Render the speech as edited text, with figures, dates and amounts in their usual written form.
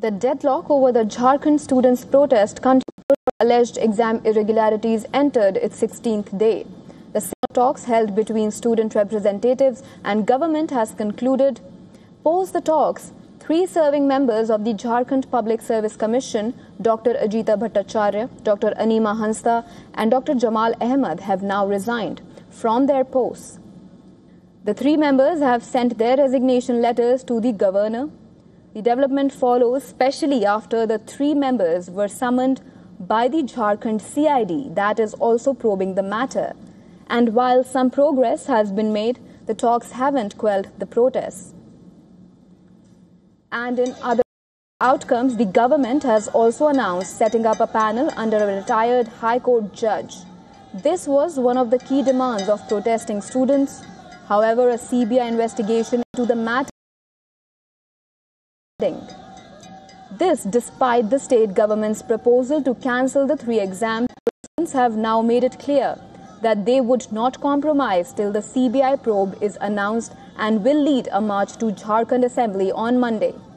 The deadlock over the Jharkhand students' protest continued as alleged exam irregularities entered its 16th day. The talks held between student representatives and government has concluded. Post the talks, 3 serving members of the Jharkhand Public Service Commission, Dr. Ajita Bhattacharya, Dr. Anima Hansta and Dr. Jamal Ahmed have now resigned from their posts. The 3 members have sent their resignation letters to the governor. The development follows especially after the 3 members were summoned by the Jharkhand CID that is also probing the matter. And while some progress has been made, the talks haven't quelled the protests. And in other outcomes, the government has also announced setting up a panel under a retired High Court judge. This was one of the key demands of protesting students. However, a CBI investigation into the matter. This despite the state government's proposal to cancel the 3 exams. Students have now made it clear that they would not compromise till the CBI probe is announced and will lead a march to Jharkhand Assembly on Monday.